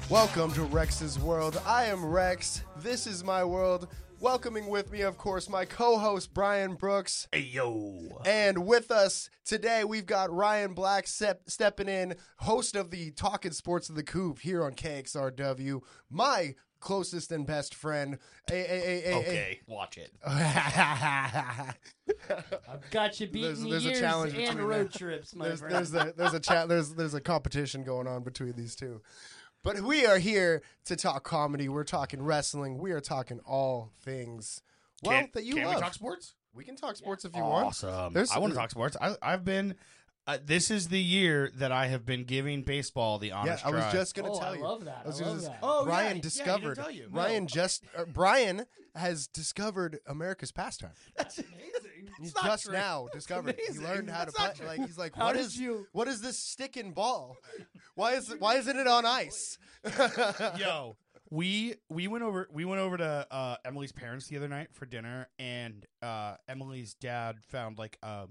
Welcome to Rex's World. I am Rex. This is my world. Welcoming with me, of course, my co-host, Brian Brooks. Hey, yo. And with us today, we've got Ryan Black stepping in, host of the Talkin' Sports of the Coop here on KXRW. My closest and best friend. Okay, watch it. I've got you beating There's a years challenge and between road that. trips, my friend. There's a competition going on between these two. But we are here to talk comedy. We're talking wrestling. We are talking all things that you can love. we talk sports? We can talk sports if you want. Awesome. There's- I want to talk sports. I've been. This is the year that I have been giving baseball the honest I was try. just going to tell I you. love that. I was I gonna love s- that. Oh, Ryan yeah, he discovered. didn't tell you. Brian has discovered America's pastime. That's amazing. He's It's not just true. now discovered. He amazing. learned how to That's not play. true. Like he's like, How what did is you- what is this stick and ball? Why isn't it on ice? Yo, we went over to Emily's parents the other night for dinner, and Emily's dad found like a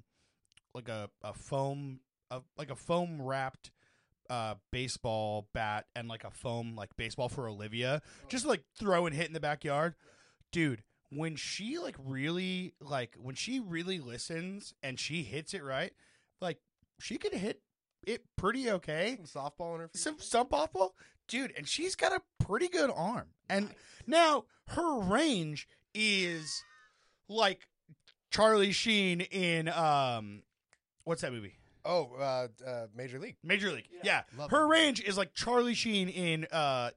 foam wrapped baseball bat and like a foam like baseball for Olivia, just like throw and hit in the backyard, dude. When she really listens and she hits it right, like she could hit it pretty okay. Some softball in her feet. Some softball, dude, and she's got a pretty good arm. And now her range is like Charlie Sheen in what's that movie? Oh, Major League. Major League. Yeah. Love Her that. range is like Charlie Sheen in that.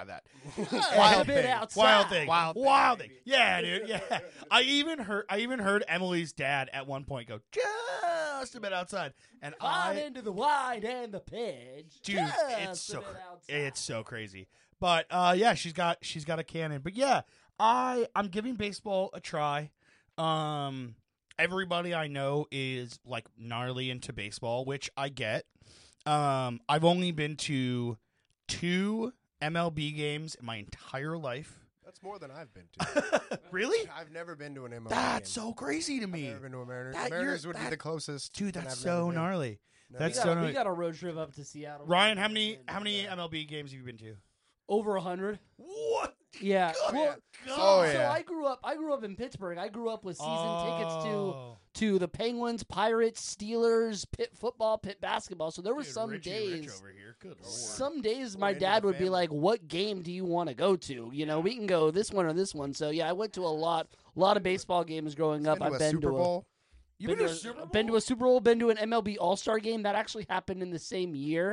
Wild Thing. Outside. Wild Thing. Yeah, dude. Yeah. I even heard Emily's dad at one point go just a bit outside. And On into the wide and the pitch. dude, Just a bit outside. it's so crazy. But yeah, she's got a cannon. But yeah, I'm giving baseball a try. Everybody I know is like gnarly into baseball, which I get. I've only been to 2 MLB games in my entire life. That's more than I've been to. Really? I've never been to an MLB That's game. so crazy to I've me. never been to a Mariners. That- Mariners you're- would be the closest. Dude, and that's I've never so been. gnarly. No. That's we so got, gnarly. we got a road trip up to Seattle. Ryan, how many MLB games have you been to? Over 100. What? Yeah. God. Well, Oh, so yeah. I grew up in Pittsburgh. I grew up with season tickets Oh. to the Penguins, Pirates, Steelers, Pitt football, Pitt basketball. So there were Dude, some Richie days. Rich over here. Good Lord. Some days We're my into dad the would be family. like, "What game do you want to go to? You know, we can go this one or this one." So yeah, I went to a lot of baseball games growing up. Been to I've a been Super to Bowl. You been to a Super Bowl, been to an MLB All-Star game that actually happened in the same year.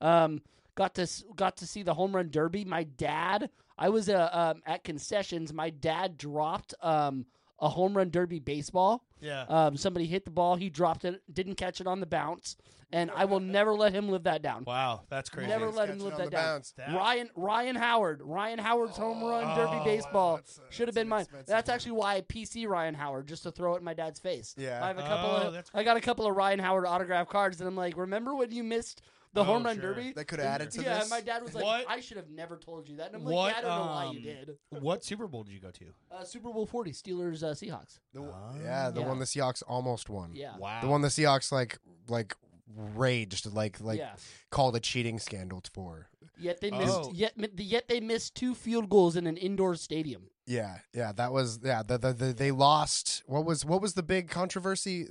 Got to see the home run derby. My dad, I was at concessions. My dad dropped a home run derby baseball. Yeah. Somebody hit the ball. He dropped it. Didn't catch it on the bounce. And I will never let him live that down. Wow, that's crazy. Never He's let him catching live on that the down. bounce. Ryan Howard's home run derby baseball that's, should have that's been an mine. expensive That's one. actually why I PC Ryan Howard, just to throw it in my dad's face. Yeah. I have a Oh, couple that's I got a couple of Ryan Howard autograph cards, and I'm like, remember when you missed the home run sure. derby? They could have added to yeah, this. my dad was like, What? I should have never told you that. And I'm like, What, yeah, I don't know why you did. What Super Bowl did you go to? Super Bowl 40, Steelers, Seahawks. The Yeah. one the Seahawks almost won. Yeah. Wow. The one the Seahawks like raged, like Yeah. called a cheating scandal for. Yet they missed. Oh. Yet they missed 2 field goals in an indoor stadium. Yeah, that was they lost. What was the big controversy?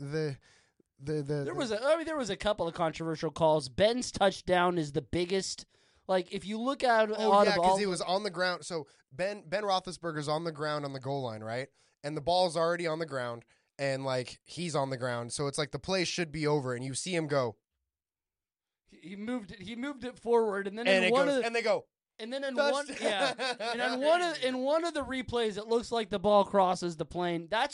There was a couple of controversial calls. Ben's touchdown is the biggest. Like if you look at because he was on the ground. So Ben Roethlisberger's on the ground on the goal line, right? And the ball's already on the ground, and like he's on the ground. So it's like the play should be over, and you see him go, He moved it forward, and then and in it one goes, of the, and they go. and then in touchdown. one and in one of the replays, it looks like the ball crosses the plane. That's